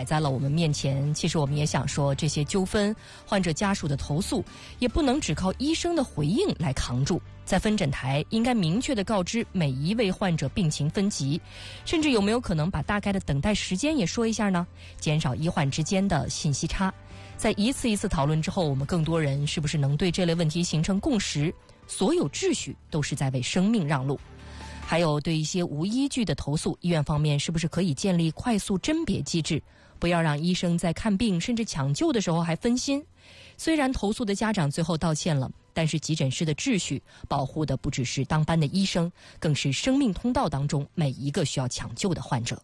摆在了我们面前，其实我们也想说，这些纠纷、患者家属的投诉，也不能只靠医生的回应来扛住。在分诊台应该明确地告知每一位患者病情分级，甚至有没有可能把大概的等待时间也说一下呢？减少医患之间的信息差。在一次一次讨论之后，我们更多人是不是能对这类问题形成共识？所有秩序都是在为生命让路。还有对一些无依据的投诉，医院方面是不是可以建立快速甄别机制，不要让医生在看病甚至抢救的时候还分心？虽然投诉的家长最后道歉了，但是急诊室的秩序保护的不只是当班的医生，更是生命通道当中每一个需要抢救的患者。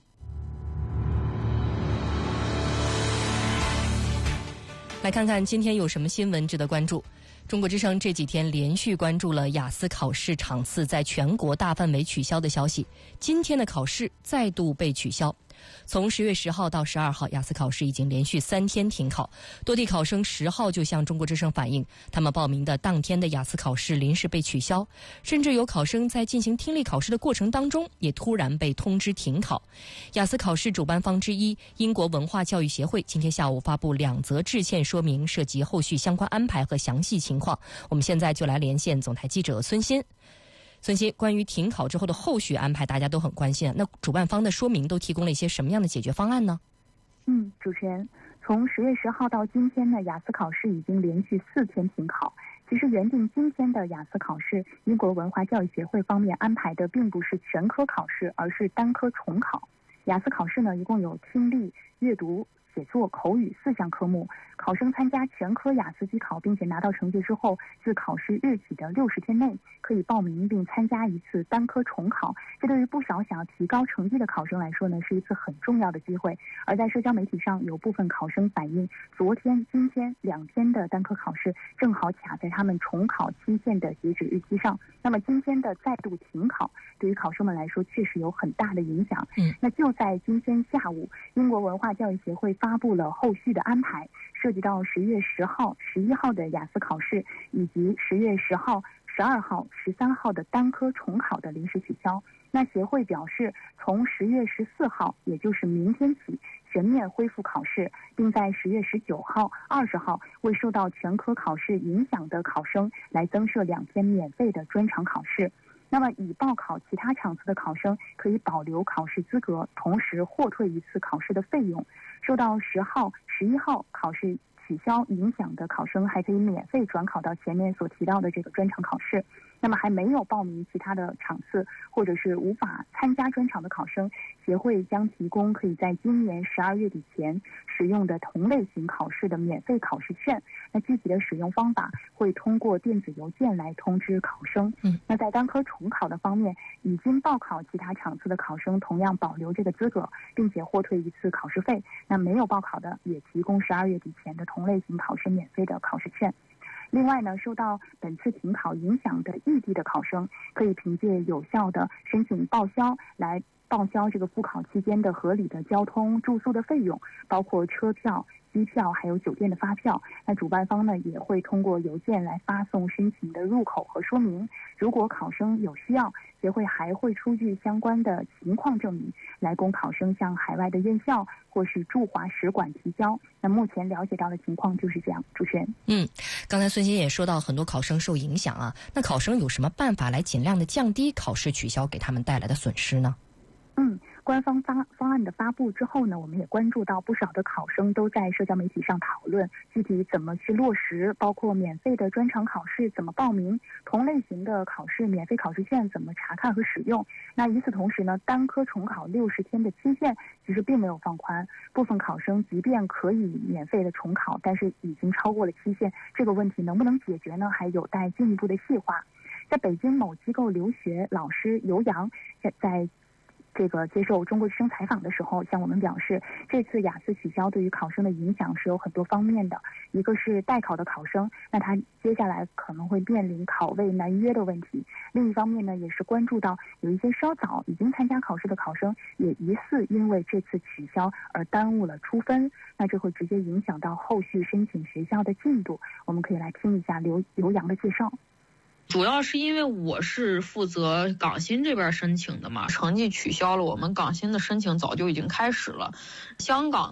来看看今天有什么新闻值得关注。中国之声这几天连续关注了雅思考试场次在全国大范围取消的消息，今天的考试再度被取消。从10月10号到12号，雅思考试已经连续3天停考。多地考生10号就向中国之声反映，他们报名的当天的雅思考试临时被取消，甚至有考生在进行听力考试的过程当中也突然被通知停考。雅思考试主办方之一英国文化教育协会今天下午发布2则致歉说明，涉及后续相关安排和详细情况。我们现在就来连线总台记者孙鑫。孙鑫，关于停考之后的后续安排，大家都很关心。那主办方的说明都提供了一些什么样的解决方案呢？ 主持人，从10月10号到今天呢，雅思考试已经连续4天停考。其实原定今天的雅思考试，英国文化教育协会方面安排的并不是全科考试，而是单科重考。雅思考试呢，一共有听力、阅读、写作、口语4项科目。考生参加全科雅思机考并且拿到成绩之后，自考试日起的60天内可以报名并参加一次单科重考。这对于不少想要提高成绩的考生来说呢，是一次很重要的机会。而在社交媒体上，有部分考生反映，昨天、今天2天的单科考试正好卡在他们重考期限的截止日期上。那么今天的再度停考，对于考生们来说确实有很大的影响。那就在今天下午，英国文化教育协会发布了后续的安排，涉及到10月10号、11号的雅思考试，以及10月10号、12号、13号的单科重考的临时取消。那协会表示，从10月14号，也就是明天起，全面恢复考试，并在10月19号、20号为受到全科考试影响的考生来增设2天免费的专场考试。那么已报考其他场次的考生可以保留考试资格，同时获退一次考试的费用。受到10号、11号考试取消影响的考生还可以免费转考到前面所提到的这个专场考试。那么还没有报名其他的场次或者是无法参加专场的考生，协会将提供可以在今年12月底前使用的同类型考试的免费考试券。那具体的使用方法会通过电子邮件来通知考生。那在单科重考的方面，已经报考其他场次的考生同样保留这个资格，并且获退一次考试费。那没有报考的也提供12月底前的同类型考试免费的考试券。另外呢，受到本次停考影响的异地的考生，可以凭借有效的申请报销来报销这个复考期间的合理的交通、住宿的费用，包括车票、机票还有酒店的发票。那主办方呢也会通过邮件来发送申请的入口和说明。如果考生有需要，协会还会出具相关的情况证明，来供考生向海外的院校或是驻华使馆提交。那目前了解到的情况就是这样。主持人， 刚才孙鑫也说到很多考生受影响啊，那考生有什么办法来尽量的降低考试取消给他们带来的损失呢？ 官方方案的发布之后呢，我们也关注到不少的考生都在社交媒体上讨论具体怎么去落实，包括免费的专场考试怎么报名，同类型的考试免费考试券怎么查看和使用。那与此同时呢，单科重考60天的期限其实并没有放宽，部分考生即便可以免费的重考，但是已经超过了期限，这个问题能不能解决呢，还有待进一步的细化。在北京某机构留学老师尤洋在这个接受中国之声采访的时候向我们表示，这次雅思取消对于考生的影响是有很多方面的。一个是待考的考生，那他接下来可能会面临考位难约的问题。另一方面呢，也是关注到有一些稍早已经参加考试的考生也疑似因为这次取消而耽误了出分，那这会直接影响到后续申请学校的进度。我们可以来听一下刘洋的介绍。 主要是因为我是负责港新这边申请的嘛，成绩取消了，我们港新的申请早就已经开始了。香港